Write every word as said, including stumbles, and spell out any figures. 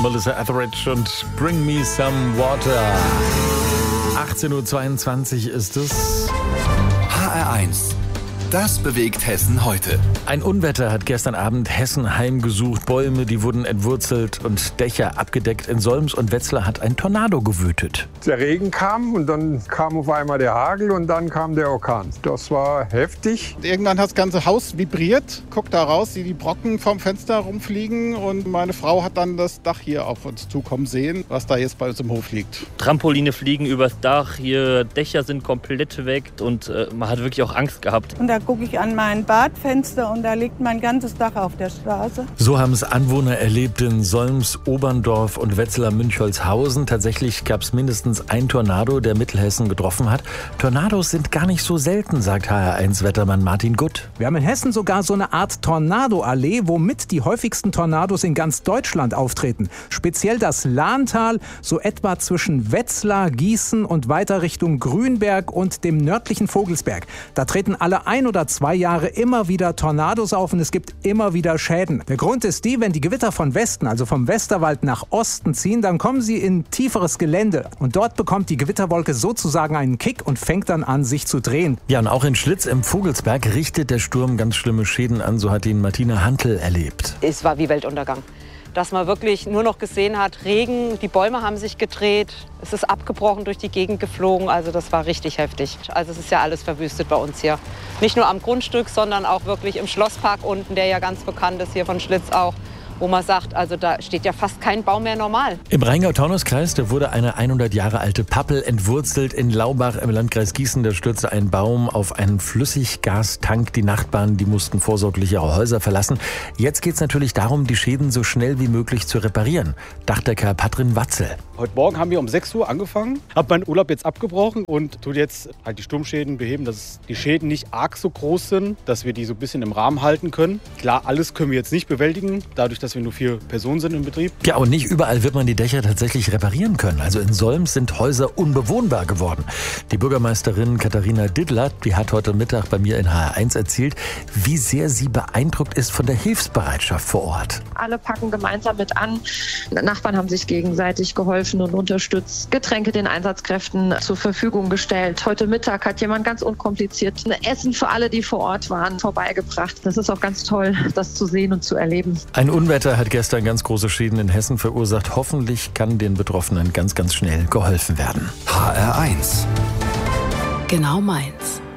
Melissa Etheridge und Bring Me Some Water. achtzehn Uhr zweiundzwanzig ist es. H R eins. Das bewegt Hessen heute. Ein Unwetter hat gestern Abend Hessen heimgesucht. Bäume, die wurden entwurzelt und Dächer abgedeckt. In Solms und Wetzlar hat ein Tornado gewütet. Der Regen kam und dann kam auf einmal der Hagel und dann kam der Orkan. Das war heftig. Irgendwann hat das ganze Haus vibriert. Guck da raus, wie die Brocken vom Fenster rumfliegen. Und meine Frau hat dann das Dach hier auf uns zukommen sehen, was da jetzt bei uns im Hof liegt. Trampoline fliegen übers Dach, hier Dächer sind komplett weg und äh, man hat wirklich auch Angst gehabt. Und da gucke ich an mein Badfenster und da liegt mein ganzes Dach auf der Straße. So haben es Anwohner erlebt in Solms, Oberndorf und Wetzlar-Münchholzhausen. Tatsächlich gab es mindestens ein Tornado, der Mittelhessen getroffen hat. Tornados sind gar nicht so selten, sagt H R eins Wettermann Martin Gutt. Wir haben in Hessen sogar so eine Art Tornado-Allee, womit die häufigsten Tornados in ganz Deutschland auftreten. Speziell das Lahntal, so etwa zwischen Wetzlar, Gießen und weiter Richtung Grünberg und dem nördlichen Vogelsberg. Da treten alle ein oder zwei Jahre immer wieder Tornados auf und es gibt immer wieder Schäden. Der Grund ist die, wenn die Gewitter von Westen, also vom Westerwald nach Osten ziehen, dann kommen sie in tieferes Gelände. Und dort bekommt die Gewitterwolke sozusagen einen Kick und fängt dann an, sich zu drehen. Ja, und auch in Schlitz im Vogelsberg richtet der Sturm ganz schlimme Schäden an. So hat ihn Martina Hantl erlebt. Es war wie Weltuntergang. Dass man wirklich nur noch gesehen hat, Regen, die Bäume haben sich gedreht, es ist abgebrochen, durch die Gegend geflogen, also das war richtig heftig. Also es ist ja alles verwüstet bei uns hier. Nicht nur am Grundstück, sondern auch wirklich im Schlosspark unten, der ja ganz bekannt ist hier von Schlitz auch, wo man sagt, also da steht ja fast kein Baum mehr normal. Im Rheingau-Taunus-Kreis, da wurde eine hundert Jahre alte Pappel entwurzelt. In Laubach im Landkreis Gießen, da stürzte ein Baum auf einen Flüssiggastank. Die Nachbarn, die mussten vorsorglich ihre Häuser verlassen. Jetzt geht es natürlich darum, die Schäden so schnell wie möglich zu reparieren. Dachdecker Patrin Watzel. Heute Morgen haben wir um sechs Uhr angefangen, habe meinen Urlaub jetzt abgebrochen und tue jetzt halt die Sturmschäden beheben, dass die Schäden nicht arg so groß sind, dass wir die so ein bisschen im Rahmen halten können. Klar, alles können wir jetzt nicht bewältigen, dadurch, dass wir nur vier Personen sind im Betrieb. Ja, und nicht überall wird man die Dächer tatsächlich reparieren können. Also in Solms sind Häuser unbewohnbar geworden. Die Bürgermeisterin Katharina Dittler, die hat heute Mittag bei mir in H R eins erzählt, wie sehr sie beeindruckt ist von der Hilfsbereitschaft vor Ort. Alle packen gemeinsam mit an. Nachbarn haben sich gegenseitig geholfen und unterstützt. Getränke den Einsatzkräften zur Verfügung gestellt. Heute Mittag hat jemand ganz unkompliziert ein Essen für alle, die vor Ort waren, vorbeigebracht. Das ist auch ganz toll, das zu sehen und zu erleben. Ein Unwetter hat gestern ganz große Schäden in Hessen verursacht. Hoffentlich kann den Betroffenen ganz, ganz schnell geholfen werden. H R eins. Genau meins.